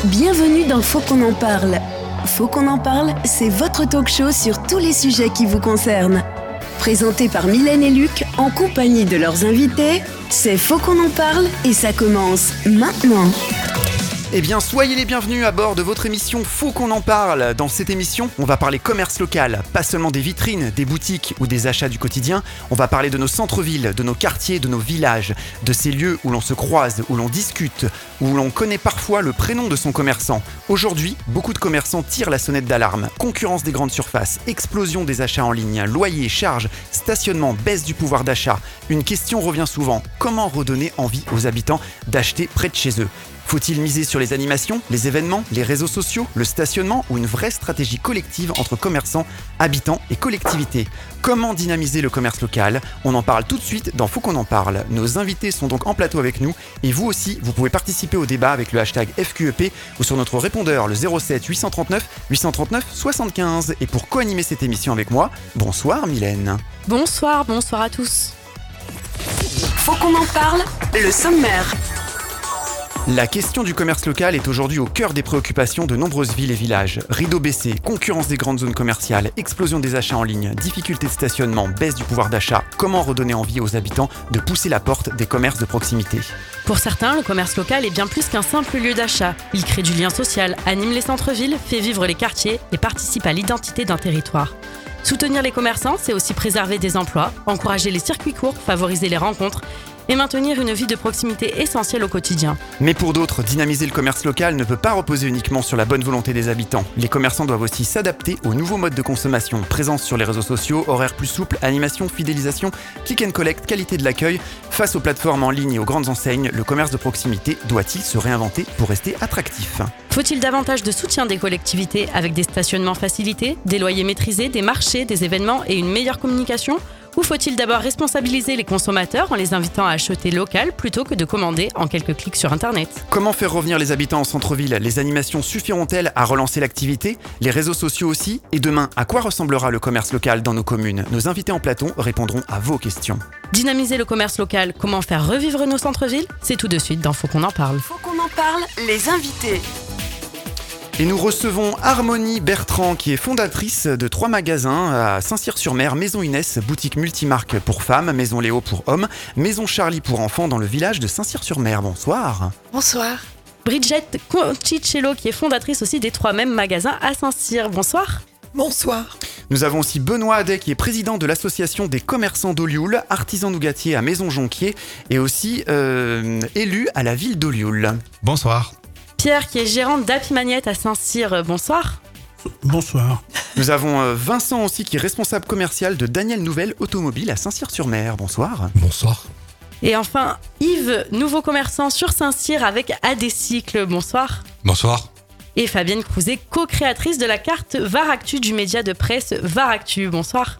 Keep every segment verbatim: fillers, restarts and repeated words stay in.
Bienvenue dans Faut qu'on en parle. Faut qu'on en parle, c'est votre talk show sur tous les sujets qui vous concernent. Présenté par Mylène et Luc, en compagnie de leurs invités, c'est Faut qu'on en parle et ça commence maintenant. Eh bien, soyez les bienvenus à bord de votre émission Faut qu'on en parle. Dans cette émission, on va parler commerce local, pas seulement des vitrines, des boutiques ou des achats du quotidien. On va parler de nos centres-villes, de nos quartiers, de nos villages, de ces lieux où l'on se croise, où l'on discute, où l'on connaît parfois le prénom de son commerçant. Aujourd'hui, beaucoup de commerçants tirent la sonnette d'alarme. Concurrence des grandes surfaces, explosion des achats en ligne, loyers, charges, stationnement, baisse du pouvoir d'achat. Une question revient souvent, comment redonner envie aux habitants d'acheter près de chez eux ? Faut-il miser sur les animations, les événements, les réseaux sociaux, le stationnement ou une vraie stratégie collective entre commerçants, habitants et collectivités ? Comment dynamiser le commerce local ? On en parle tout de suite dans Faut qu'on en parle. Nos invités sont donc en plateau avec nous et vous aussi, vous pouvez participer au débat avec le hashtag F Q E P ou sur notre répondeur le zéro sept huit cent trente-neuf huit cent trente-neuf soixante-quinze. Et pour co-animer cette émission avec moi, bonsoir Mylène. Bonsoir, bonsoir à tous. Faut qu'on en parle, le sommaire. La question du commerce local est aujourd'hui au cœur des préoccupations de nombreuses villes et villages. Rideaux baissés, concurrence des grandes zones commerciales, explosion des achats en ligne, difficultés de stationnement, baisse du pouvoir d'achat. Comment redonner envie aux habitants de pousser la porte des commerces de proximité ? Pour certains, le commerce local est bien plus qu'un simple lieu d'achat. Il crée du lien social, anime les centres-villes, fait vivre les quartiers et participe à l'identité d'un territoire. Soutenir les commerçants, c'est aussi préserver des emplois, encourager les circuits courts, favoriser les rencontres et maintenir une vie de proximité essentielle au quotidien. Mais pour d'autres, dynamiser le commerce local ne peut pas reposer uniquement sur la bonne volonté des habitants. Les commerçants doivent aussi s'adapter aux nouveaux modes de consommation. Présence sur les réseaux sociaux, horaires plus souples, animation, fidélisation, click and collect, qualité de l'accueil. Face aux plateformes en ligne et aux grandes enseignes, le commerce de proximité doit-il se réinventer pour rester attractif ? Faut-il davantage de soutien des collectivités avec des stationnements facilités, des loyers maîtrisés, des marchés, des événements et une meilleure communication ? Ou faut-il d'abord responsabiliser les consommateurs en les invitant à acheter local plutôt que de commander en quelques clics sur Internet ? Comment faire revenir les habitants en centre-ville ? Les animations suffiront-elles à relancer l'activité ? Les réseaux sociaux aussi ? Et demain, à quoi ressemblera le commerce local dans nos communes ? Nos invités en plateau répondront à vos questions. Dynamiser le commerce local, comment faire revivre nos centres-villes ? C'est tout de suite dans Faut qu'on en parle. Faut qu'on en parle, les invités. Et nous recevons Harmonie Bertrand, qui est fondatrice de trois magasins à Saint-Cyr-sur-Mer, Maison Inès, boutique multimarque pour femmes, Maison Léo pour hommes, Maison Charlie pour enfants dans le village de Saint-Cyr-sur-Mer. Bonsoir. Bonsoir. Bridget Conticello, qui est fondatrice aussi des trois mêmes magasins à Saint-Cyr. Bonsoir. Bonsoir. Nous avons aussi Benoît Adet, qui est président de l'association des commerçants d'Olioul, artisan nougatier à Maison Jonquier et aussi euh, élu à la ville d'Olioul. Bonsoir. Pierre, qui est gérante d'Happy Magnette à Saint-Cyr. Bonsoir. Bonsoir. Nous avons Vincent aussi, qui est responsable commercial de Daniel Nouvelle Automobile à Saint-Cyr-sur-Mer. Bonsoir. Bonsoir. Et enfin, Yves, nouveau commerçant sur Saint-Cyr avec Adécycle. Bonsoir. Bonsoir. Et Fabienne Crouzet, co-créatrice de la carte Varactu du média de presse Varactu. Bonsoir.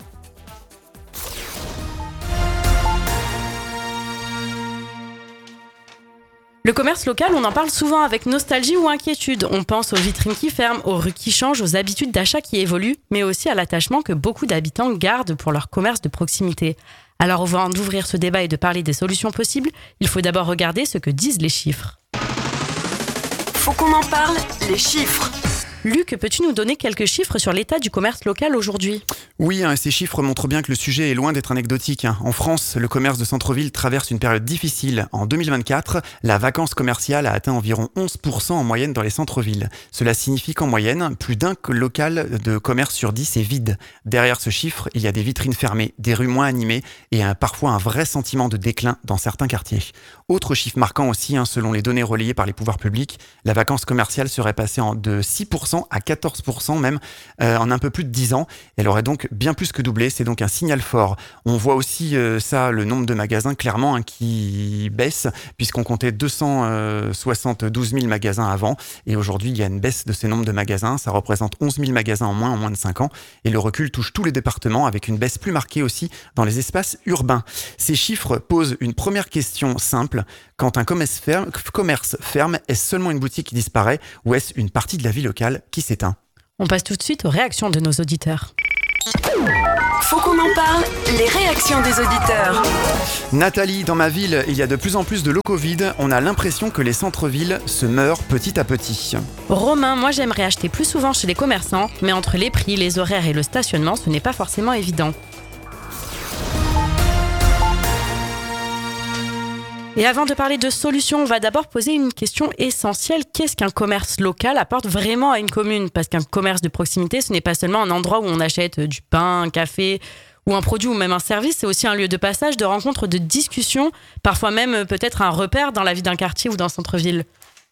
Le commerce local, on en parle souvent avec nostalgie ou inquiétude. On pense aux vitrines qui ferment, aux rues qui changent, aux habitudes d'achat qui évoluent, mais aussi à l'attachement que beaucoup d'habitants gardent pour leur commerce de proximité. Alors avant d'ouvrir ce débat et de parler des solutions possibles, il faut d'abord regarder ce que disent les chiffres. Faut qu'on en parle, les chiffres. Luc, peux-tu nous donner quelques chiffres sur l'état du commerce local aujourd'hui ? Oui, hein, ces chiffres montrent bien que le sujet est loin d'être anecdotique. Hein. En France, le commerce de centre-ville traverse une période difficile. En deux mille vingt-quatre, la vacance commerciale a atteint environ onze pour cent en moyenne dans les centres-villes. Cela signifie qu'en moyenne, plus d'un local de commerce sur dix est vide. Derrière ce chiffre, il y a des vitrines fermées, des rues moins animées et un, parfois un vrai sentiment de déclin dans certains quartiers. Autre chiffre marquant aussi, hein, selon les données relayées par les pouvoirs publics, la vacance commerciale serait passée en, de six pour cent à quatorze pour cent même euh, en un peu plus de dix ans. Elle aurait donc bien plus que doublé, c'est donc un signal fort. On voit aussi euh, ça, le nombre de magasins clairement hein, qui baisse, puisqu'on comptait deux cent soixante-douze mille magasins avant, et aujourd'hui il y a une baisse de ces nombres de magasins, ça représente onze mille magasins en moins en moins de cinq ans, et le recul touche tous les départements avec une baisse plus marquée aussi dans les espaces urbains. Ces chiffres posent une première question simple, quand un commerce ferme, commerce ferme, est-ce seulement une boutique qui disparaît, ou est-ce une partie de la vie locale qui s'éteint ? On passe tout de suite aux réactions de nos auditeurs. Faut qu'on en parle, les réactions des auditeurs. Nathalie, dans ma ville, il y a de plus en plus de lots Covid. On a l'impression que les centres-villes se meurent petit à petit. Romain, moi j'aimerais acheter plus souvent chez les commerçants, mais entre les prix, les horaires et le stationnement, ce n'est pas forcément évident. Et avant de parler de solutions, on va d'abord poser une question essentielle. Qu'est-ce qu'un commerce local apporte vraiment à une commune ? Parce qu'un commerce de proximité, ce n'est pas seulement un endroit où on achète du pain, un café ou un produit ou même un service. C'est aussi un lieu de passage, de rencontre, de discussion, parfois même peut-être un repère dans la vie d'un quartier ou d'un centre-ville.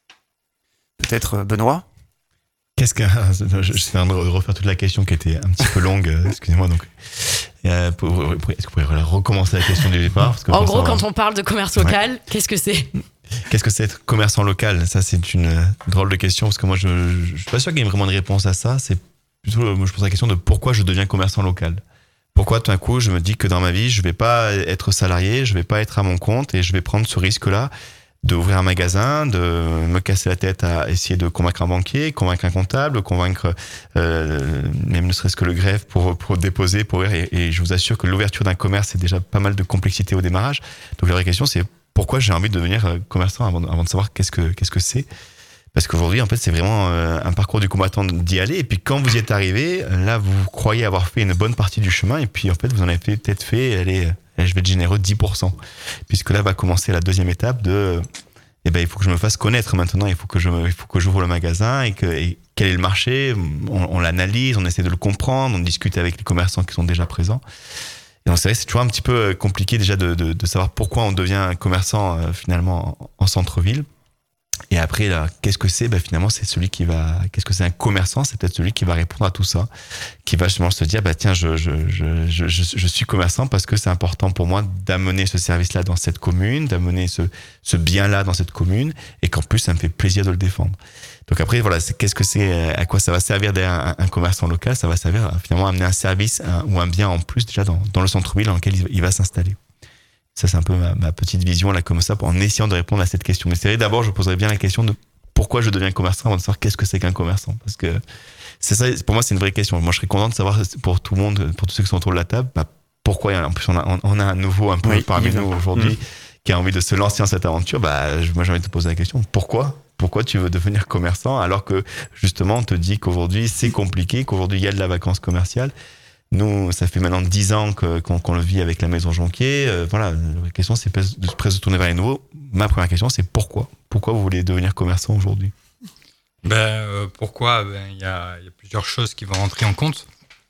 Peut-être Benoît ? Qu'est-ce que je suis en train de refaire toute la question qui était un petit peu longue, excusez-moi. Donc, euh, pour, pour, est-ce que vous pourriez recommencer la question du départ parce que En gros, ça, quand on parle de commerce local, ouais. Qu'est-ce que c'est ? Qu'est-ce que c'est être commerçant local ? Ça, c'est une drôle de question parce que moi, je, je, je suis pas sûr qu'il y ait vraiment de réponse à ça. C'est plutôt, moi, je pose la question de pourquoi je deviens commerçant local. Pourquoi tout d'un coup, je me dis que dans ma vie, je vais pas être salarié, je vais pas être à mon compte et je vais prendre ce risque-là d'ouvrir un magasin, de me casser la tête à essayer de convaincre un banquier, convaincre un comptable, convaincre euh, même ne serait-ce que le greffe pour, pour déposer, pour ouvrir. Et, et je vous assure que l'ouverture d'un commerce, c'est déjà pas mal de complexité au démarrage. Donc la vraie question, c'est pourquoi j'ai envie de devenir commerçant avant, avant de savoir qu'est-ce que, qu'est-ce que c'est. Parce qu'aujourd'hui, en fait, c'est vraiment un parcours du combattant d'y aller. Et puis quand vous y êtes arrivé, là, vous croyez avoir fait une bonne partie du chemin. Et puis en fait, vous en avez peut-être fait, allez, je vais être généreux, dix pour cent. Puisque là va commencer la deuxième étape de, eh ben, il faut que je me fasse connaître maintenant. Il faut que je, il faut que j'ouvre le magasin et que, et quel est le marché. On, on l'analyse, on essaie de le comprendre, on discute avec les commerçants qui sont déjà présents. Et donc c'est vrai, c'est toujours un petit peu compliqué déjà de, de, de savoir pourquoi on devient un commerçant euh, finalement en, en centre-ville. Et après, là, qu'est-ce que c'est ? Ben, finalement, c'est celui qui va, qu'est-ce que c'est un commerçant ? C'est peut-être celui qui va répondre à tout ça, qui va justement se dire, bah, tiens, je, je, je, je, je suis commerçant parce que c'est important pour moi d'amener ce service-là dans cette commune, d'amener ce, ce bien-là dans cette commune, et qu'en plus, ça me fait plaisir de le défendre. Donc après, voilà, c'est, qu'est-ce que c'est, à quoi ça va servir derrière un, un commerçant local ? Ça va servir à finalement amener un service un, ou un bien en plus déjà dans, dans le centre-ville dans lequel il, il va s'installer. Ça, c'est un peu ma, ma petite vision, là, comme ça, en essayant de répondre à cette question. Mais c'est vrai, d'abord, je poserais bien la question de pourquoi je deviens commerçant avant de savoir qu'est-ce que c'est qu'un commerçant. Parce que c'est ça, pour moi, c'est une vraie question. Moi, je serais content de savoir pour tout le monde, pour tous ceux qui sont autour de la table, bah, pourquoi, en plus, on a, on a un nouveau un peu oui, parmi nous aujourd'hui mmh. qui a envie de se lancer dans cette aventure. Bah, moi, j'ai envie de te poser la question, pourquoi ? Pourquoi tu veux devenir commerçant alors que, justement, on te dit qu'aujourd'hui, c'est compliqué, qu'aujourd'hui, il y a de la vacance commerciale. Nous, ça fait maintenant dix ans que, qu'on, qu'on le vit avec la Maison Jonquier. Euh, voilà, la question, c'est de presque tourner vers les nouveaux. Ma première question, c'est pourquoi ? Pourquoi vous voulez devenir commerçant aujourd'hui ? Ben, euh, pourquoi ? Ben, y a, y a plusieurs choses qui vont rentrer en compte.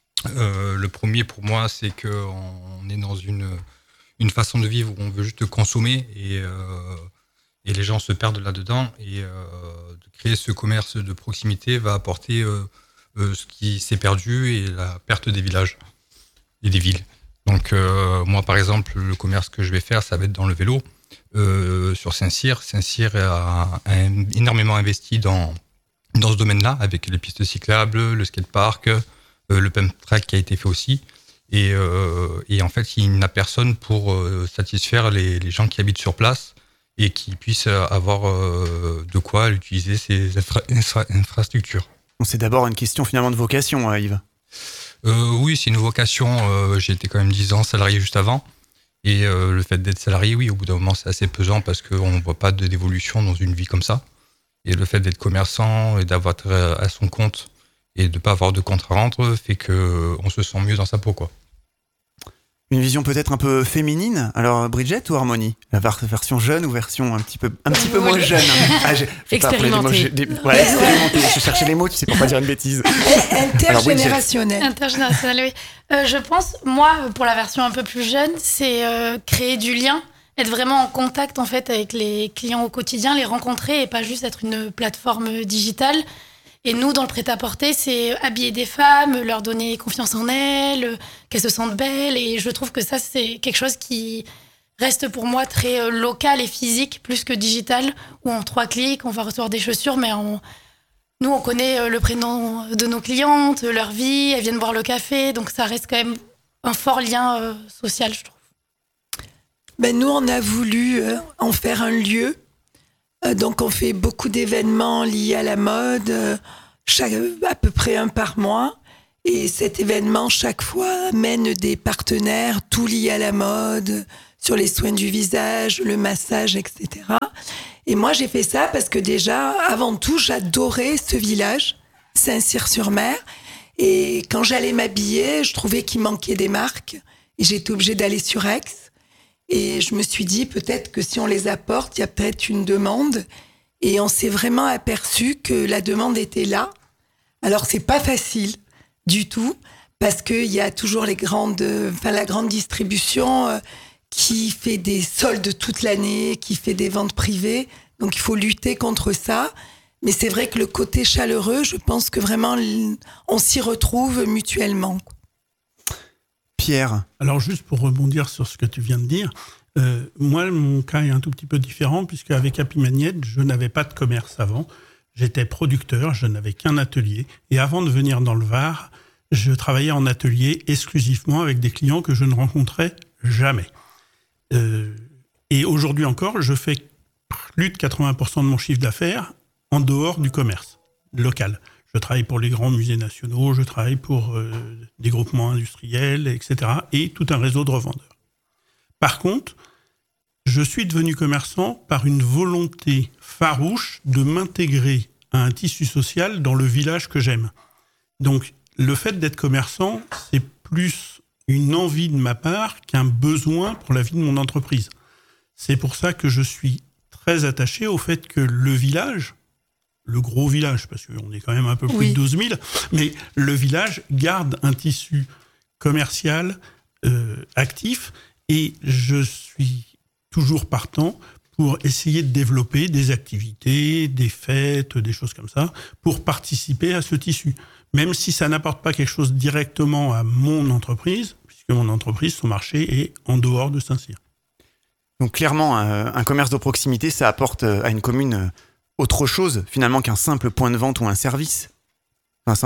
Euh, le premier, pour moi, c'est qu'on est dans une, une façon de vivre où on veut juste consommer et, euh, et les gens se perdent là-dedans. Et euh, de créer ce commerce de proximité va apporter... Euh, Euh, ce qui s'est perdu et la perte des villages et des villes. Donc euh, moi par exemple, le commerce que je vais faire, ça va être dans le vélo euh, sur Saint-Cyr. Saint-Cyr a, a énormément investi dans dans ce domaine-là avec les pistes cyclables, le skatepark, euh, le pump track qui a été fait aussi. Et, euh, et en fait, il n'a personne pour euh, satisfaire les, les gens qui habitent sur place et qui puissent avoir euh, de quoi utiliser ces infra- infra- infrastructures. C'est d'abord une question finalement de vocation, Yves. Euh, oui, c'est une vocation. Euh, j'ai été quand même dix ans salarié juste avant. Et euh, le fait d'être salarié, oui, au bout d'un moment, c'est assez pesant parce qu'on ne voit pas d'évolution dans une vie comme ça. Et le fait d'être commerçant et d'avoir à son compte et de ne pas avoir de compte à rendre fait qu'on se sent mieux dans sa peau, quoi. Une vision peut-être un peu féminine. Alors, Bridget ou Harmonie ? La version jeune ou version un petit peu, un petit peu moins jeune ? Ah, expérimentée. Ouais, expérimentée. Je cherchais les mots, tu sais, pour pas dire une bêtise. Intergénérationnel. Intergénérationnel, oui. Euh, je pense, moi, pour la version un peu plus jeune, c'est euh, créer du lien, être vraiment en contact, en fait, avec les clients au quotidien, les rencontrer et pas juste être une plateforme digitale. Et nous, dans le prêt-à-porter, c'est habiller des femmes, leur donner confiance en elles, qu'elles se sentent belles. Et je trouve que ça, c'est quelque chose qui reste pour moi très local et physique, plus que digital, où en trois clics, on va recevoir des chaussures, mais on... nous, on connaît le prénom de nos clientes, leur vie, elles viennent boire le café. Donc ça reste quand même un fort lien euh, social, je trouve. Ben, nous, on a voulu euh, en faire un lieu. Euh, donc, on fait beaucoup d'événements liés à la mode, euh, chaque, à peu près un par mois. Et cet événement, chaque fois, amène des partenaires, tout lié à la mode, sur les soins du visage, le massage, et cetera. Et moi, j'ai fait ça parce que déjà, avant tout, j'adorais ce village, Saint-Cyr-sur-Mer. Et quand j'allais m'habiller, je trouvais qu'il manquait des marques. Et j'étais obligée d'aller sur Aix. Et je me suis dit, peut-être que si on les apporte, il y a peut-être une demande. Et on s'est vraiment aperçu que la demande était là. Alors, c'est pas facile du tout, parce qu'il y a toujours les grandes, enfin, la grande distribution euh, qui fait des soldes toute l'année, qui fait des ventes privées. Donc, il faut lutter contre ça. Mais c'est vrai que le côté chaleureux, je pense que vraiment, on s'y retrouve mutuellement. Pierre. Alors, juste pour rebondir sur ce que tu viens de dire, euh, moi, mon cas est un tout petit peu différent, puisque avec Happy Magnette, je n'avais pas de commerce avant. J'étais producteur, je n'avais qu'un atelier. Et avant de venir dans le Var, je travaillais en atelier exclusivement avec des clients que je ne rencontrais jamais. Euh, et aujourd'hui encore, je fais plus de quatre-vingts pour cent de mon chiffre d'affaires en dehors du commerce local. Je travaille pour les grands musées nationaux, je travaille pour euh, des groupements industriels, et cetera. Et tout un réseau de revendeurs. Par contre, je suis devenu commerçant par une volonté farouche de m'intégrer à un tissu social dans le village que j'aime. Donc, le fait d'être commerçant, c'est plus une envie de ma part qu'un besoin pour la vie de mon entreprise. C'est pour ça que je suis très attaché au fait que le village, le gros village, parce qu'on est quand même un peu plus oui. de douze mille, mais le village garde un tissu commercial euh, actif, et je suis toujours partant pour essayer de développer des activités, des fêtes, des choses comme ça, pour participer à ce tissu. Même si ça n'apporte pas quelque chose directement à mon entreprise, puisque mon entreprise, son marché est en dehors de Saint-Cyr. Donc clairement, un, un commerce de proximité, ça apporte à une commune autre chose, finalement, qu'un simple point de vente ou un service. Vincent ?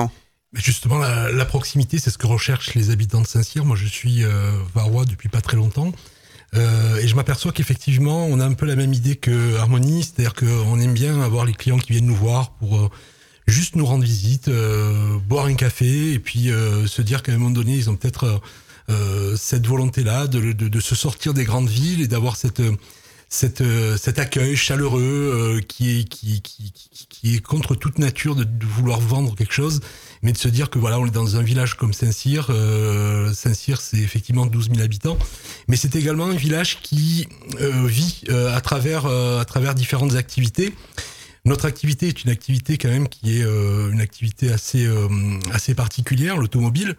Mais justement, la, la proximité, c'est ce que recherchent les habitants de Saint-Cyr. Moi, je suis euh, varois depuis pas très longtemps. Euh, et je m'aperçois qu'effectivement, on a un peu la même idée que Harmonie, c'est-à-dire qu'on aime bien avoir les clients qui viennent nous voir pour euh, juste nous rendre visite, euh, boire un café, et puis euh, se dire qu'à un moment donné, ils ont peut-être euh, cette volonté-là de, de, de se sortir des grandes villes et d'avoir cette, cette, cet accueil chaleureux euh, qui, est, qui, qui, qui, qui est contre toute nature de, de vouloir vendre quelque chose, mais de se dire que voilà, on est dans un village comme Saint-Cyr. Euh, Saint-Cyr, c'est effectivement douze mille habitants, mais c'est également un village qui euh, vit euh, à travers euh, à travers différentes activités. Notre activité est une activité quand même qui est euh, une activité assez euh, assez particulière, l'automobile.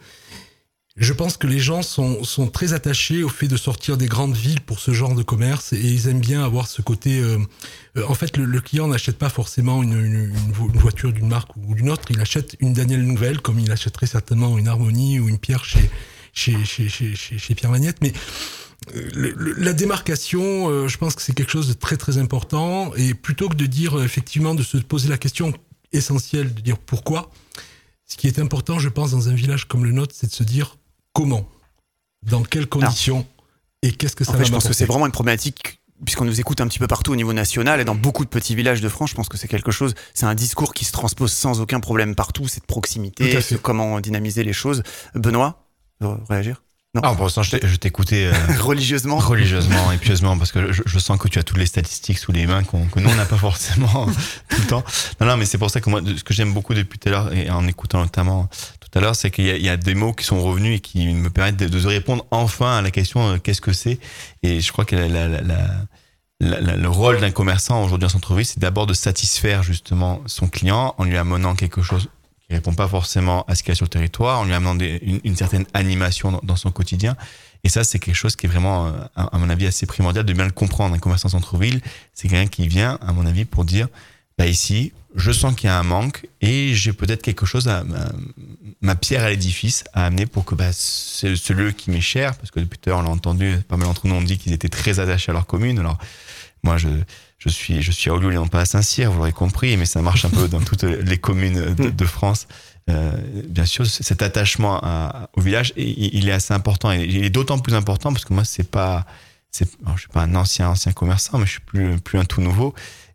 Je pense que les gens sont sont très attachés au fait de sortir des grandes villes pour ce genre de commerce, et ils aiment bien avoir ce côté. Euh, euh, en fait, le, le client n'achète pas forcément une, une, une voiture d'une marque ou d'une autre. Il achète une Danielle nouvelle, comme il achèterait certainement une Harmonie ou une Pierre chez chez chez chez, chez, chez Pierre Magnette. Mais euh, le, le, la démarcation, euh, je pense que c'est quelque chose de très très important. Et plutôt que de dire effectivement de se poser la question essentielle de dire pourquoi, ce qui est important, je pense, dans un village comme le nôtre, c'est de se dire comment, dans quelles conditions, alors, et qu'est-ce que ça va m'apporter. Je pense que c'est vraiment une problématique, puisqu'on nous écoute un petit peu partout au niveau national et dans beaucoup de petits villages de France. Je pense que c'est quelque chose, c'est un discours qui se transpose sans aucun problème partout, cette proximité, ce, comment dynamiser les choses. Benoît, réagir ? Non. Ah, pour l'instant, je t'écoutais euh, religieusement, religieusement et pieusement, parce que je, je sens que tu as toutes les statistiques sous les mains qu'on, que nous on n'a pas forcément tout le temps. Non, non, mais c'est pour ça que moi, ce que j'aime beaucoup depuis tout à l'heure et en écoutant notamment tout à l'heure, c'est qu'il y a, il y a des mots qui sont revenus et qui me permettent de, de répondre enfin à la question euh, qu'est-ce que c'est. Et je crois que la, la, la, la, la, le rôle d'un commerçant aujourd'hui en centre-ville, c'est d'abord de satisfaire justement son client en lui amenant quelque chose qui répond pas forcément à ce qu'il y a sur le territoire, en lui amenant des, une, une certaine animation dans, dans son quotidien. Et ça, c'est quelque chose qui est vraiment, à, à mon avis, assez primordial de bien le comprendre. Un commerçant centre-ville, c'est quelqu'un qui vient, à mon avis, pour dire, bah ici, je sens qu'il y a un manque et j'ai peut-être quelque chose à, à ma pierre à l'édifice à amener pour que bah, c'est ce lieu qui m'est cher, parce que depuis tout à l'heure, on l'a entendu, pas mal d'entre nous ont dit qu'ils étaient très attachés à leur commune. Alors, moi, je, je suis, je suis à Olioul et non pas à Saint-Cyr, vous l'aurez compris, mais ça marche un peu dans toutes les communes de, de France. Euh, bien sûr, cet attachement à, au village, il est assez important. Et il est d'autant plus important parce que moi, c'est pas, c'est, alors, je suis pas un ancien, ancien commerçant, mais je suis plus, plus un tout nouveau.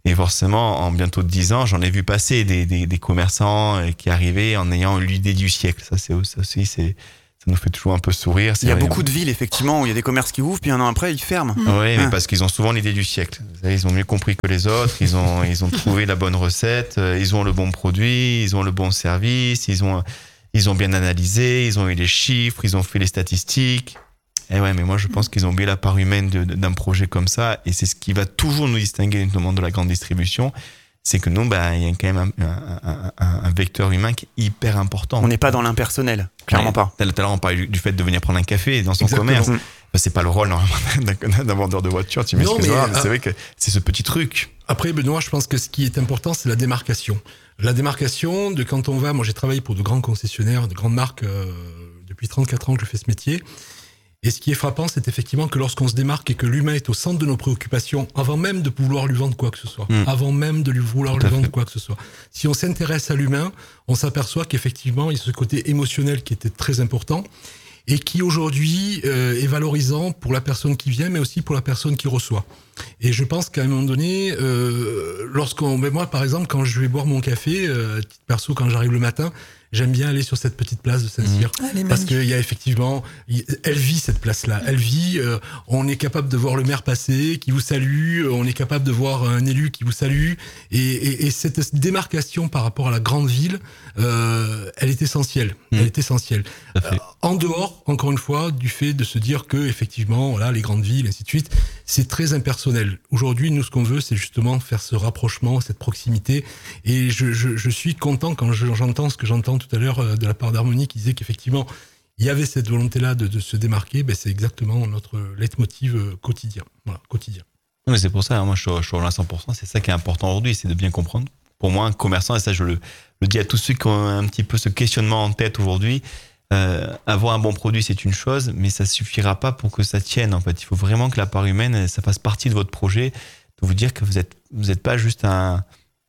Et forcément, en bientôt dix ans, j'en ai vu passer des, des, des commerçants qui arrivaient en ayant l'idée du siècle. Ça, c'est ça aussi, c'est, ça nous fait toujours un peu sourire. Il y a vrai. beaucoup de villes, effectivement, où il y a des commerces qui ouvrent, puis un an après, ils ferment. Mmh. Oui, mais ah. parce qu'ils ont souvent l'idée du siècle. Ils ont mieux compris que les autres, ils ont, ils ont trouvé la bonne recette, ils ont le bon produit, ils ont le bon service, ils ont, ils ont bien analysé, ils ont eu les chiffres, ils ont fait les statistiques. Et ouais, mais moi, je pense qu'ils ont oublié la part humaine de, de, d'un projet comme ça. Et c'est ce qui va toujours nous distinguer, notamment de la grande distribution. C'est que nous, bah, il y a quand même un, un, un, un vecteur humain qui est hyper important. On n'est pas dans l'impersonnel. Clairement ouais, pas. Tout à l'heure, on parlait du fait de venir prendre un café dans son Exactement. commerce. Bah, c'est pas le rôle, normalement, d'un, d'un vendeur de voiture. Tu m'excuseras, mais, mais c'est vrai que c'est ce petit truc. Après, Benoît, je pense que ce qui est important, c'est la démarcation. La démarcation de quand on va, moi, j'ai travaillé pour de grands concessionnaires, de grandes marques, euh, depuis trente-quatre ans que je fais ce métier. Et ce qui est frappant, c'est effectivement que lorsqu'on se démarque et que l'humain est au centre de nos préoccupations, avant même de vouloir lui vendre quoi que ce soit, mmh. avant même de lui vouloir Tout lui vendre fait. quoi que ce soit, si on s'intéresse à l'humain, on s'aperçoit qu'effectivement, il y a ce côté émotionnel qui était très important et qui aujourd'hui euh, est valorisant pour la personne qui vient, mais aussi pour la personne qui reçoit. Et je pense qu'à un moment donné, euh, lorsqu'on, ben moi par exemple, quand je vais boire mon café, euh, perso, quand j'arrive le matin, j'aime bien aller sur cette petite place de Saint-Cyr mmh. parce qu'il y a effectivement, elle vit cette place-là, elle vit. Euh, on est capable de voir le maire passer, qui vous salue. On est capable de voir un élu qui vous salue. Et, et, et cette démarcation par rapport à la grande ville, euh, elle est essentielle. Mmh. Elle est essentielle. Euh, en dehors, encore une fois, du fait de se dire que effectivement, voilà, les grandes villes, ainsi de suite, c'est très impersonnel. Aujourd'hui, nous, ce qu'on veut, c'est justement faire ce rapprochement, cette proximité. Et je, je, je suis content quand je, j'entends ce que j'entends tout à l'heure de la part d'Harmonie qui disait qu'effectivement il y avait cette volonté-là de, de se démarquer. Ben c'est exactement notre leitmotiv quotidien. Voilà, quotidien. Mais c'est pour ça, hein, moi je suis à cent pour cent, c'est ça qui est important aujourd'hui, c'est de bien comprendre. Pour moi, un commerçant, et ça je le, le dis à tous ceux qui ont un petit peu ce questionnement en tête aujourd'hui, euh, avoir un bon produit c'est une chose, mais ça suffira pas pour que ça tienne en fait. Il faut vraiment que la part humaine, ça fasse partie de votre projet, de vous dire que vous êtes, vous êtes pas juste un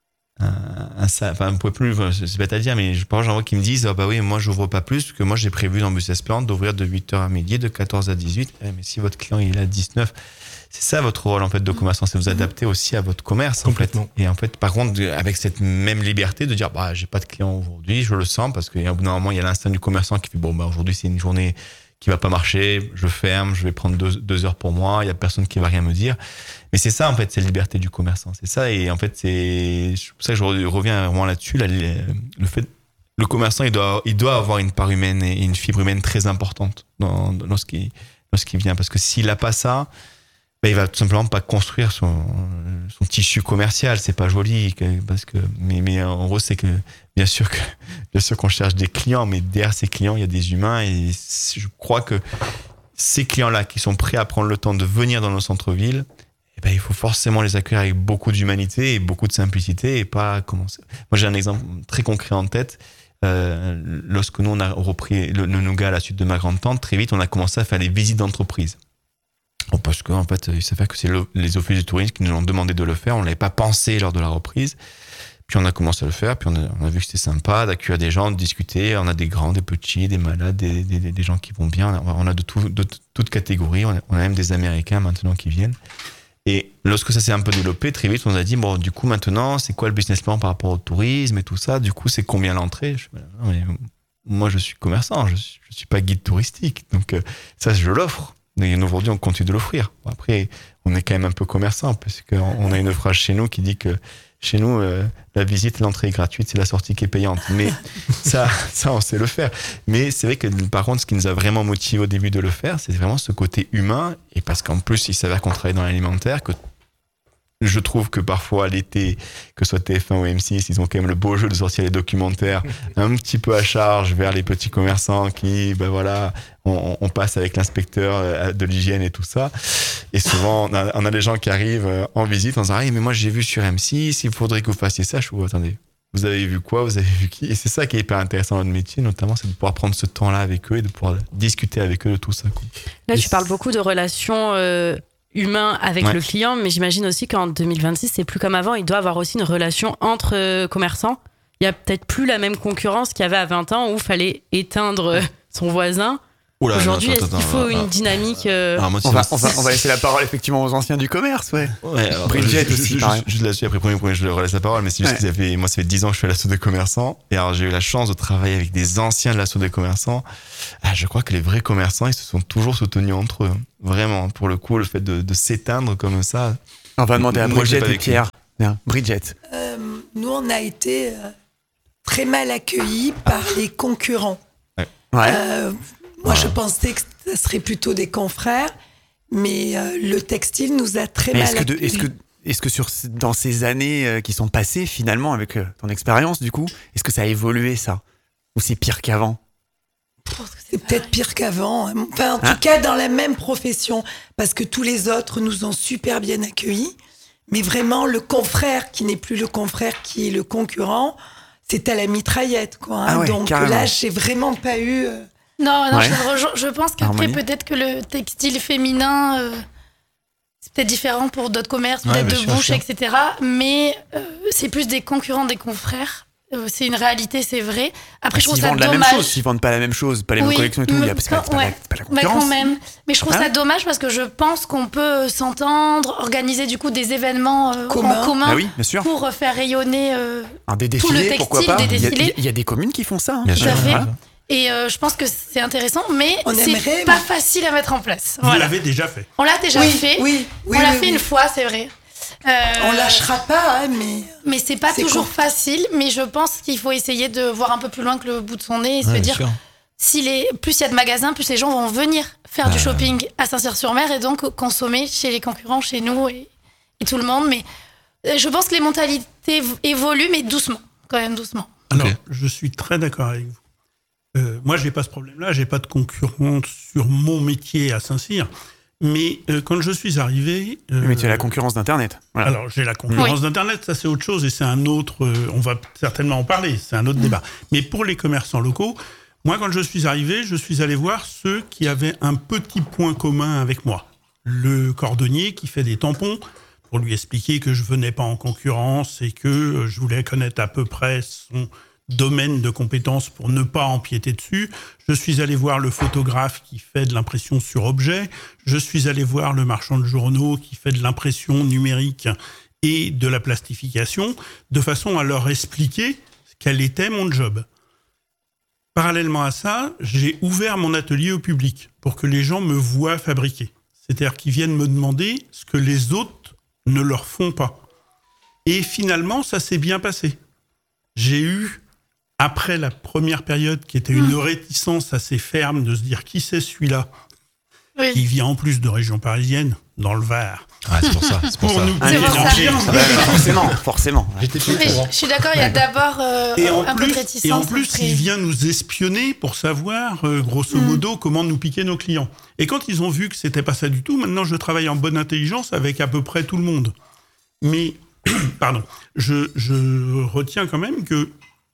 Un, un, enfin, vous pouvez plus, c'est bête à dire, mais je parle, j'en vois qui me disent, ah oh bah oui, moi, j'ouvre pas plus, parce que moi, j'ai prévu dans Business Plan d'ouvrir de huit heures à midi, de quatorze à dix-huit. Eh, mais si votre client, il est à dix-neuf, c'est ça votre rôle, en fait, de commerçant, c'est vous adapter aussi à votre commerce, en fait. Et en fait, par contre, avec cette même liberté de dire, bah, j'ai pas de client aujourd'hui, je le sens, parce que, normalement, il y a l'instinct du commerçant qui fait, bon, bah, aujourd'hui, c'est une journée qui va pas marcher, je ferme, je vais prendre deux, deux heures pour moi, il y a personne qui va rien me dire. Mais c'est ça, en fait, c'est la liberté du commerçant. C'est ça, et en fait, c'est pour ça que je reviens vraiment là-dessus. Là, le fait, le commerçant, il doit, il doit avoir une part humaine et une fibre humaine très importante dans, dans, lorsqu'il, lorsqu'il vient. Parce que s'il a pas ça, ben, il va tout simplement pas construire son, son tissu commercial. C'est pas joli, parce que, mais, mais en gros, c'est que, bien sûr que, bien sûr qu'on cherche des clients, mais derrière ces clients, il y a des humains, et je crois que ces clients-là qui sont prêts à prendre le temps de venir dans nos centres-villes, ben, il faut forcément les accueillir avec beaucoup d'humanité et beaucoup de simplicité et pas commencer. Moi, j'ai un exemple très concret en tête. Euh, lorsque nous, on a repris le, le Nougat à la suite de ma grande-tante, très vite, on a commencé à faire les visites d'entreprise. Bon, parce que, en fait, il s'avère que c'est le, les offices du tourisme qui nous ont demandé de le faire. On ne l'avait pas pensé lors de la reprise. Puis on a commencé à le faire. Puis on a, on a vu que c'était sympa d'accueillir des gens, de discuter. On a des grands, des petits, des malades, des, des, des gens qui vont bien. On a, on a de, tout, de toutes catégories. On a, on a même des Américains maintenant qui viennent. Et lorsque ça s'est un peu développé, très vite, on a dit, bon, du coup, maintenant, c'est quoi le business plan par rapport au tourisme et tout ça? Du coup, c'est combien l'entrée? Je, non, mais moi, je suis commerçant, je suis, je suis pas guide touristique. Donc, euh, ça, je l'offre. Et aujourd'hui, on continue de l'offrir. Bon, après, on est quand même un peu commerçant, parce qu'on a une phrase chez nous qui dit que chez nous, euh, la visite, l'entrée est gratuite, c'est la sortie qui est payante. Mais ça, ça, on sait le faire. Mais c'est vrai que, par contre, ce qui nous a vraiment motivé au début de le faire, c'est vraiment ce côté humain. Et parce qu'en plus, il s'avère qu'on travaille dans l'alimentaire, que je trouve que parfois, l'été, que ce soit T F un ou M six, ils ont quand même le beau jeu de sortir les documentaires un petit peu à charge vers les petits commerçants qui, ben voilà, on, on passe avec l'inspecteur de l'hygiène et tout ça. Et souvent, on a, on a des gens qui arrivent en visite en disant, ah, mais moi, j'ai vu sur M six, il faudrait que vous fassiez ça. Je vous attendez, vous avez vu quoi? Vous avez vu qui? Et c'est ça qui est hyper intéressant dans notre métier, notamment, c'est de pouvoir prendre ce temps-là avec eux et de pouvoir discuter avec eux de tout ça, quoi. Là, et tu parles beaucoup de relations euh, humaines avec ouais. le client, mais j'imagine aussi qu'en deux mille vingt-six, c'est plus comme avant. Il doit avoir aussi une relation entre euh, commerçants. Il y a peut-être plus la même concurrence qu'il y avait à vingt ans où il fallait éteindre euh, son voisin. Oula, Aujourd'hui, non, est-ce attends, qu'il faut attends, une attends. dynamique euh, Alors, moi, On c'est- va, on, va, on va laisser la parole effectivement aux anciens du commerce, ouais. Ouais, alors, Bridget je- je- aussi, je- pareil. Juste là-dessus, après premier point, je leur laisse la parole, mais c'est juste Ouais. que ça fait, moi, ça fait dix ans que je suis à l'assaut des commerçants, et alors j'ai eu la chance de travailler avec des anciens de l'assaut des commerçants. Ah, je crois que les vrais commerçants, ils se sont toujours soutenus entre eux. Vraiment, pour le coup, le fait de, de s'éteindre comme ça. On va demander à Moi, je l'ai Bridget pas et vécu. Pierre. Bien, Bridget. Euh, nous, on a été euh, très mal accueillis par les concurrents. Ouais. Euh, moi, je pensais que ce serait plutôt des confrères, mais euh, le textile nous a très Mais mal est-ce que, de- accueillis. est-ce que, est-ce que sur, dans ces années euh, qui sont passées, finalement, avec euh, ton expérience, du coup, est-ce que ça a évolué, ça? Ou c'est pire qu'avant? C'est peut-être pire qu'avant. hein. Enfin, en Hein tout cas, dans la même profession, parce que tous les autres nous ont super bien accueillis. Mais vraiment, le confrère qui n'est plus le confrère, qui est le concurrent, c'est à la mitraillette, quoi. hein. Ah ouais, Donc carrément. là, j'ai vraiment pas eu. euh, Non, non Ouais. je, rejoins- je pense qu'après, Harmonie. peut-être que le textile féminin, euh, c'est peut-être différent pour d'autres commerces, Ouais, peut-être bien de sûr, bouche, sûr. et cetera. Mais euh, c'est plus des concurrents des confrères. Euh, c'est une réalité, c'est vrai. Après, je trouve S'ils ça vendent la dommage. même chose, s'ils vendent pas la même chose, pas les mêmes Oui, collections et tout, il y a- c'est pas, c'est pas la- ouais. c'est pas la Bah, concurrence. quand même. Mais je trouve Hein ça dommage parce que je pense qu'on peut s'entendre, organiser du coup des événements euh, Commun. en commun Ah oui, bien sûr. pour faire rayonner. euh, Un des Tout le défilés, pourquoi textile, pas. des Il y a- défilés. Il y, a des communes qui font ça. hein. Bien Tout à sûr, fait. voilà. Et euh, je pense que c'est intéressant, mais On c'est aimerait, pas mais- facile à mettre en place. Vous Voilà. l'avez déjà fait. On l'a déjà oui, fait. oui, oui, on l'a oui, fait oui. une fois, c'est vrai. Euh, On lâchera pas, hein, mais Mais c'est pas C'est toujours con. facile. Mais je pense qu'il faut essayer de voir un peu plus loin que le bout de son nez et se Ouais, bien dire sûr. si les, plus il y a de magasins, plus les gens vont venir faire du Ouais. shopping à Saint-Cyr-sur-Mer et donc consommer chez les concurrents, chez nous et, et tout le monde. Mais euh, je pense que les mentalités v- évoluent, mais doucement, quand même doucement. Alors, Ok. je suis très d'accord avec vous. Euh, moi, j'ai pas ce problème-là, j'ai pas de concurrence sur mon métier à Saint-Cyr. Mais euh, quand je suis arrivé, euh, Mais tu as la concurrence d'Internet. Voilà. alors j'ai la concurrence Oui. d'Internet, ça c'est autre chose et c'est un autre. euh, on va certainement en parler, c'est un autre débat. Mais pour les commerçants locaux, moi, quand je suis arrivé, je suis allé voir ceux qui avaient un petit point commun avec moi. Le cordonnier qui fait des tampons, pour lui expliquer que je venais pas en concurrence et que euh, je voulais connaître à peu près son domaine de compétences pour ne pas empiéter dessus. Je suis allé voir le photographe qui fait de l'impression sur objet. Je suis allé voir le marchand de journaux qui fait de l'impression numérique et de la plastification, de façon à leur expliquer quel était mon job. Parallèlement à ça, j'ai ouvert mon atelier au public pour que les gens me voient fabriquer. C'est-à-dire qu'ils viennent me demander ce que les autres ne leur font pas. Et finalement, ça s'est bien passé. J'ai eu, après la première période, qui était une réticence assez ferme de se dire qui c'est celui-là, Oui. qui vient en plus de région parisienne, dans le Var. Ah, c'est pour ça, c'est pour ça. nous Ah, mais pour ça. mélanger. Ah bah, forcément, forcément. J'étais plus au Mais je, courant. je suis d'accord, il y a d'abord euh, Et en un peu plus, de réticence. et en plus après. il vient nous espionner pour savoir, euh, grosso modo, comment nous piquer nos clients. Et quand ils ont vu que c'était pas ça du tout, maintenant je travaille en bonne intelligence avec à peu près tout le monde. Mais, pardon, je, je retiens quand même que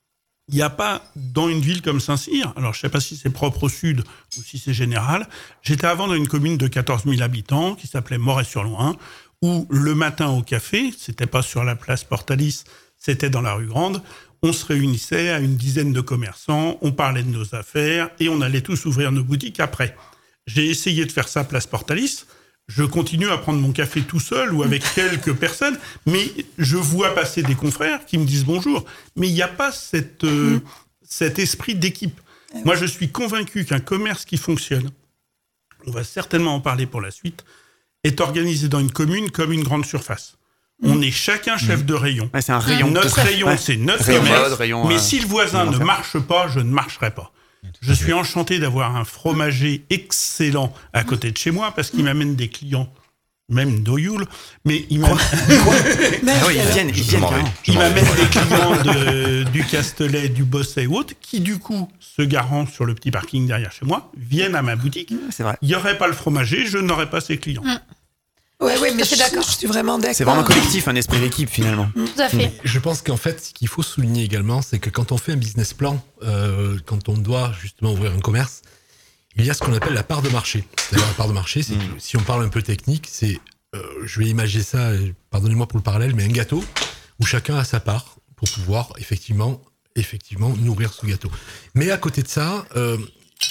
il n'y a pas, dans une ville comme Saint-Cyr, alors je ne sais pas si c'est propre au sud ou si c'est général, j'étais avant dans une commune de quatorze mille habitants qui s'appelait Moret-sur-Loing, où le matin au café, c'était pas sur la place Portalis, c'était dans la rue Grande, on se réunissait à une dizaine de commerçants, on parlait de nos affaires et on allait tous ouvrir nos boutiques après. J'ai essayé de faire ça place Portalis. Je continue à prendre mon café tout seul ou avec quelques personnes, mais je vois passer des confrères qui me disent bonjour. Mais il n'y a pas cette, euh, cet esprit d'équipe. Moi, je suis convaincu qu'un commerce qui fonctionne, on va certainement en parler pour la suite, est organisé dans une commune comme une grande surface. On est chacun chef de rayon. Ouais, c'est un rayon. Notre Tout à fait. rayon, Ouais. c'est notre Rayon commerce. mode, rayon, mais euh, si le voisin rayon ne fer. marche pas, je ne marcherai pas. Je suis enchanté d'avoir un fromager excellent à côté de chez moi parce qu'il m'amène des clients, même d'Oyoul, mais il m'amène, Ah oui, ils viennent, ils Je viennent m'en vais. carrément. Je il m'en vais. m'amène des clients de- du Castelet, du Bosset et autres, qui du coup, se garant sur le petit parking derrière chez moi, viennent à ma boutique. C'est vrai. Il n'y aurait pas le fromager, je n'aurais pas ces clients. ouais, ouais, mais Je suis je, d'accord. je suis vraiment d'accord. C'est vraiment collectif, un esprit d'équipe finalement. Tout à fait. Je pense qu'en fait, ce qu'il faut souligner également, c'est que quand on fait un business plan, euh, quand on doit justement ouvrir un commerce, il y a ce qu'on appelle la part de marché. C'est-à-dire la part de marché, c'est que, si on parle un peu technique, c'est, euh, je vais imaginer ça, euh, pardonnez-moi pour le parallèle, mais un gâteau où chacun a sa part pour pouvoir effectivement, effectivement nourrir ce gâteau. Mais à côté de ça, euh,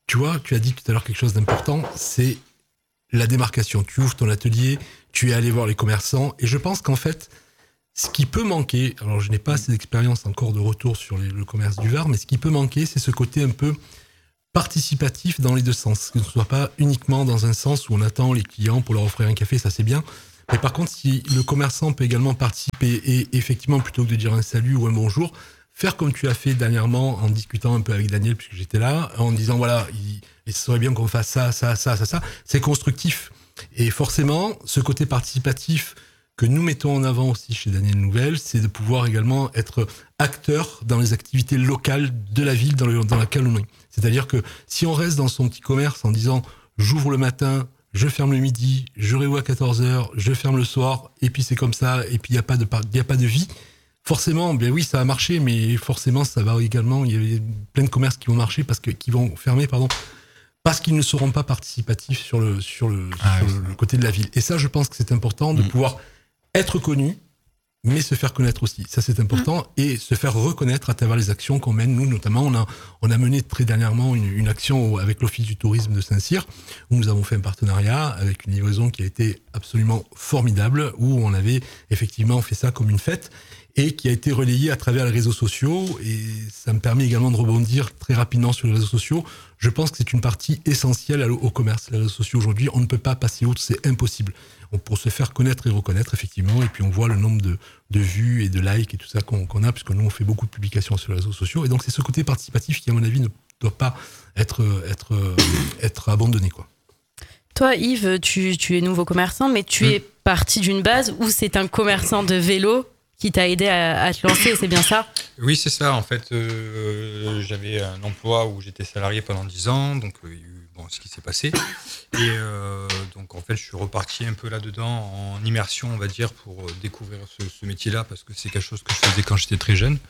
tu vois, tu as dit tout à l'heure quelque chose d'important, c'est la démarcation. Tu ouvres ton atelier, tu es allé voir les commerçants, et je pense qu'en fait, ce qui peut manquer, alors je n'ai pas assez d'expérience encore de retour sur les, le commerce du Var, mais ce qui peut manquer, c'est ce côté un peu participatif dans les deux sens, que ce ne soit pas uniquement dans un sens où on attend les clients pour leur offrir un café, ça c'est bien. Mais par contre, si le commerçant peut également participer et effectivement, plutôt que de dire un salut ou un bonjour, faire comme tu as fait dernièrement en discutant un peu avec Daniel, puisque j'étais là, en disant voilà, il, il serait bien qu'on fasse ça, ça, ça, ça, ça, c'est constructif. Et forcément, ce côté participatif que nous mettons en avant aussi chez Daniel Nouvelle, c'est de pouvoir également être acteur dans les activités locales de la ville dans, le, dans laquelle on est. C'est-à-dire que si on reste dans son petit commerce en disant j'ouvre le matin, je ferme le midi, je réouvre à quatorze heures, je ferme le soir, et puis c'est comme ça, et puis il n'y a pas de, il y a pas de vie, forcément, bien oui, ça a marché, mais forcément, ça va également, il y a plein de commerces qui vont marcher parce que, qui vont fermer, pardon, parce qu'ils ne seront pas participatifs sur le, sur le, ah, sur oui. le, le côté de la ville. Et ça, je pense que c'est important de mmh. pouvoir être connu, mais se faire connaître aussi. Ça, c'est important. Mmh. Et se faire reconnaître à travers les actions qu'on mène. Nous, notamment, on a, on a mené très dernièrement une, une action avec l'Office du tourisme de Saint-Cyr, où nous avons fait un partenariat avec une livraison qui a été absolument formidable, où on avait effectivement fait ça comme une fête, et qui a été relayé à travers les réseaux sociaux. Et ça me permet également de rebondir très rapidement sur les réseaux sociaux. Je pense que c'est une partie essentielle au commerce. Les réseaux sociaux aujourd'hui, on ne peut pas passer outre, c'est impossible. Pour se faire connaître et reconnaître, effectivement, et puis on voit le nombre de, de vues et de likes et tout ça qu'on, qu'on a, puisque nous, on fait beaucoup de publications sur les réseaux sociaux. Et donc, c'est ce côté participatif qui, à mon avis, ne doit pas être, être, être abandonné, quoi. Toi, Yves, tu, tu es nouveau commerçant, mais tu mmh. es parti d'une base où c'est un commerçant de vélo qui t'a aidé à, à te lancer, c'est bien ça ? Oui, c'est ça. En fait, euh, j'avais un emploi où j'étais salarié pendant dix ans, donc il y a eu bon, ce qui s'est passé. Et euh, donc, en fait, je suis reparti un peu là-dedans en immersion, on va dire, pour découvrir ce, ce métier-là, parce que c'est quelque chose que je faisais quand j'étais très jeune.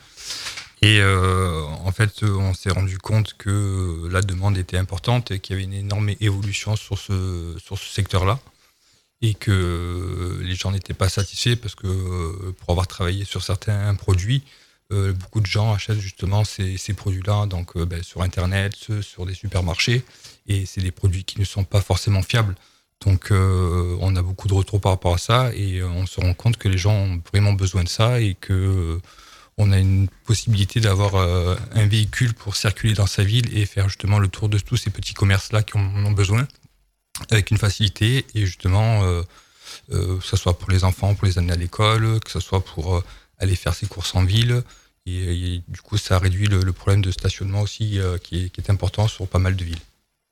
Et euh, en fait, on s'est rendu compte que la demande était importante et qu'il y avait une énorme évolution sur ce, sur ce secteur-là. Et que les gens n'étaient pas satisfaits parce que pour avoir travaillé sur certains produits, euh, beaucoup de gens achètent justement ces, ces produits-là donc, euh, ben, sur Internet, sur des supermarchés, et c'est des produits qui ne sont pas forcément fiables. Donc euh, on a beaucoup de retours par rapport à ça, et on se rend compte que les gens ont vraiment besoin de ça, et que euh, on a une possibilité d'avoir euh, un véhicule pour circuler dans sa ville et faire justement le tour de tous ces petits commerces-là qui en ont besoin, avec une facilité, et justement, euh, euh, que ce soit pour les enfants, pour les amener à l'école, que ce soit pour euh, aller faire ses courses en ville. Et, et du coup, ça réduit le, le problème de stationnement aussi, euh, qui, est, qui est important sur pas mal de villes.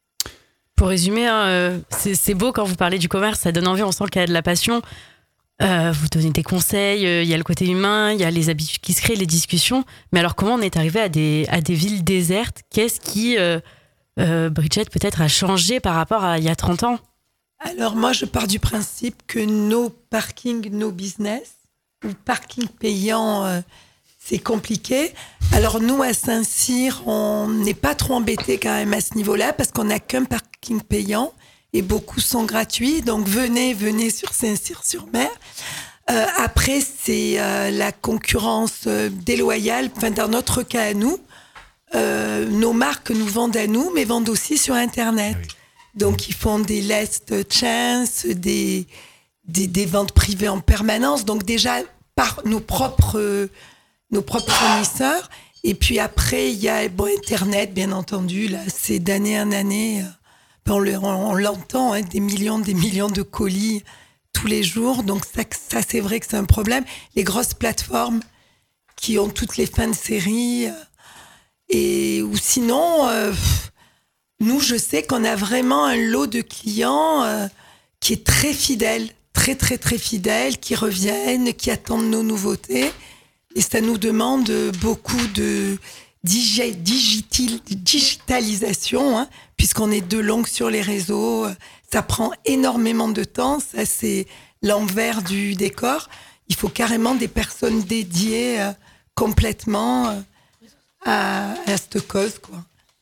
Pour résumer, hein, euh, c'est, c'est beau quand vous parlez du commerce, ça donne envie, on sent qu'il y a de la passion. Euh, vous donnez des conseils, il euh, y a le côté humain, il y a les habitudes qui se créent, les discussions. Mais alors, comment on est arrivé à des, à des villes désertes ? Qu'est-ce qui... Euh, Euh, Bridget, peut-être, a changé par rapport à il y a trente ans ? Alors, moi, je pars du principe que no parking, no business, ou parking payant, euh, c'est compliqué. Alors, nous, à Saint-Cyr, on n'est pas trop embêtés quand même à ce niveau-là, parce qu'on n'a qu'un parking payant, et beaucoup sont gratuits. Donc, venez, venez sur Saint-Cyr-sur-Mer. Euh, après, c'est euh, la concurrence euh, déloyale, enfin, dans notre cas à nous. Euh, nos marques nous vendent à nous, mais vendent aussi sur Internet. Oui. Donc, ils font des last chance, des, des, des ventes privées en permanence. Donc, déjà, par nos propres, euh, nos propres fournisseurs. Et puis après, il y a bon, Internet, bien entendu. Là, c'est d'année en année. Euh, on, le, on, on l'entend, hein, des millions, des millions de colis tous les jours. Donc, ça, ça, c'est vrai que c'est un problème. Les grosses plateformes qui ont toutes les fins de série... Euh, Et, ou sinon, euh, nous, je sais qu'on a vraiment un lot de clients euh, qui est très fidèle, très, très, très fidèle, qui reviennent, qui attendent nos nouveautés. Et ça nous demande beaucoup de digi- digital- digitalisation, hein, puisqu'on est de longue sur les réseaux. Ça prend énormément de temps. Ça, c'est l'envers du décor. Il faut carrément des personnes dédiées euh, complètement... Euh, À, à cette cause, quoi.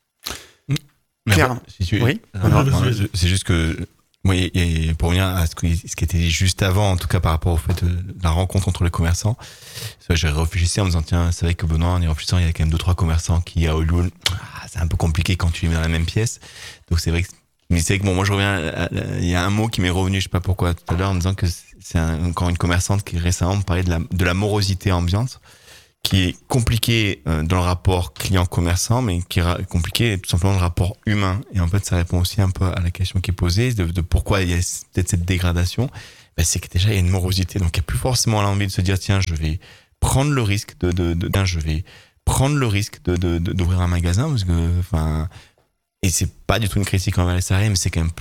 Claire, si tu... oui. Alors, non, c'est juste que, oui, et pour revenir à ce, que, ce qui était dit juste avant, en tout cas par rapport au fait de la rencontre entre les commerçants, j'ai réfléchi en me disant, tiens, c'est vrai que Benoît, en y réfléchissant, il y a quand même deux, trois commerçants qui, à Olioul, ah, c'est un peu compliqué quand tu les mets dans la même pièce. Donc c'est vrai que, mais c'est vrai que bon, moi je reviens, à, il y a un mot qui m'est revenu, je sais pas pourquoi tout à l'heure, en disant que c'est un, encore une commerçante qui récemment me parlait de la, de la morosité ambiante, qui est compliquée euh, dans le rapport client-commerçant, mais qui est ra- compliquée tout simplement dans le rapport humain. Et en fait, ça répond aussi un peu à la question qui est posée de, de pourquoi il y a peut-être cette dégradation. Ben, c'est que déjà il y a une morosité, donc il n'y a plus forcément l'envie de se dire tiens, je vais prendre le risque de, de, de, de je vais prendre le risque de, de, de d'ouvrir un magasin, parce que enfin, et c'est pas du tout une critique envers les salariés, mais c'est quand même